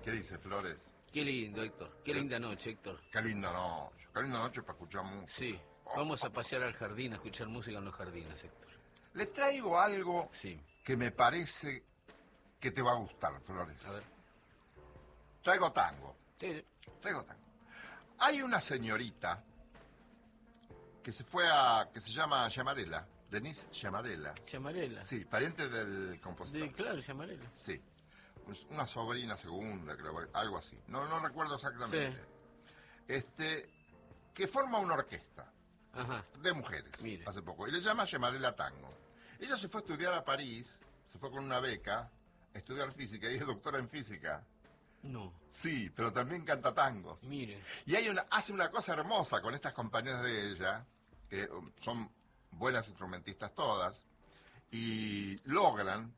¿Qué dice Flores? Qué lindo, Héctor. Qué linda noche, Héctor. Qué linda noche. Qué linda noche para escuchar música. Sí. Vamos a pasear al jardín, a escuchar música en los jardines, Héctor. Le traigo algo Sí. que me parece que te va a gustar, Flores. A ver. Traigo tango. Sí. Traigo tango. Hay una señorita que que se llama Llamarela, Denise Llamarela. Llamarela. Sí, pariente del compositor. Claro, Llamarela. Sí. Una sobrina segunda, creo, algo así. No recuerdo exactamente. Que forma una orquesta. Ajá. De mujeres, Mire. hace poco. Y le llama Llamarela Tango. Ella se fue a estudiar a París, se fue con una beca a estudiar física y es doctora en física. No. Sí, pero también canta tangos. Mire. Y hace una cosa hermosa con estas compañeras de ella, que son buenas instrumentistas todas, y logran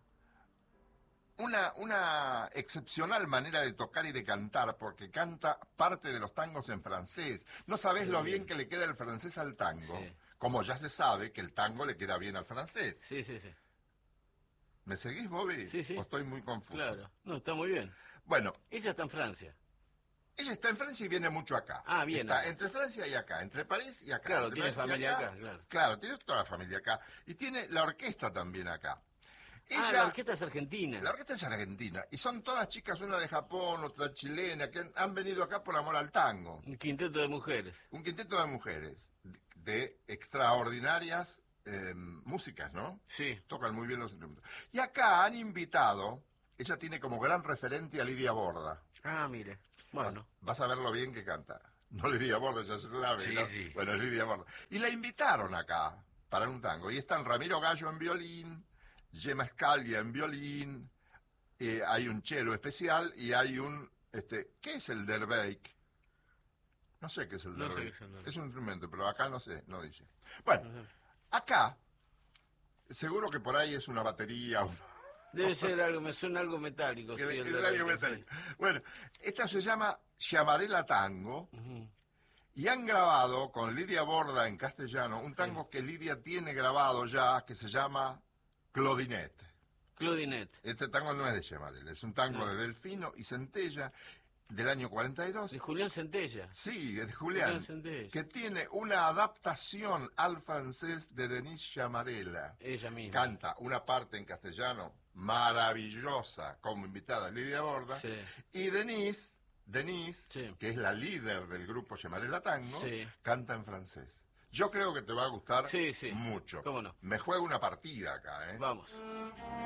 una excepcional manera de tocar y de cantar, porque canta parte de los tangos en francés. No sabés lo bien que le queda el francés al tango, Sí. como ya se sabe que el tango le queda bien al francés. Sí. ¿Me seguís, Bobby? Sí. ¿O estoy muy confuso? Claro. No, está muy bien. Bueno, Ella está en Francia. ella está en Francia y viene mucho acá. Ah, bien. Está entre Francia y acá, entre París y acá. Claro, entre tiene Francia y familia acá, claro. Claro, tiene toda la familia acá. Y tiene la orquesta también acá. La orquesta es argentina. La orquesta es argentina. Y son todas chicas, una de Japón, otra chilena, que han venido acá por amor al tango. Un quinteto de mujeres. Un quinteto de mujeres de extraordinarias músicas, ¿no? Sí. Tocan muy bien los instrumentos. Y acá han invitado, ella tiene como gran referente a Lidia Borda. Ah, mire. Bueno. Vas a ver lo bien que canta. No Lidia Borda, ya se sabe, Sí, ¿no? sí. Bueno, es Lidia Borda. Y la invitaron acá para un tango. Y están Ramiro Gallo en violín, Gemma Scaglia en violín, hay un cello especial y hay un... ¿qué es el derbeik? No sé qué es el derbeik. sé qué es el derbeik. Es un instrumento, pero acá no sé, no dice. Bueno, acá, seguro que por ahí es una batería... Debe ser algo, me suena algo metálico. Sí, el es de algo metálico. Bueno, esta se llama Llamarela Tango. Y han grabado con Lidia Borda en castellano un tango que Lidia tiene grabado ya, que se llama Clodinet. Clodinet. Este tango no es de Llamarela, es un tango de Delfino y Centella del año 42. De Julián Centella. Sí, es de Julián, Centella. que tiene una adaptación al francés de Denise Llamarela. Ella misma. Canta una parte en castellano maravillosa como invitada Lidia Borda. Sí. Y Denise, Sí. que es la líder del grupo Llamarela Tango, Sí. canta en francés. Yo creo que te va a gustar Sí. mucho. ¿Cómo no? Me juego una partida acá, ¿eh? Vamos.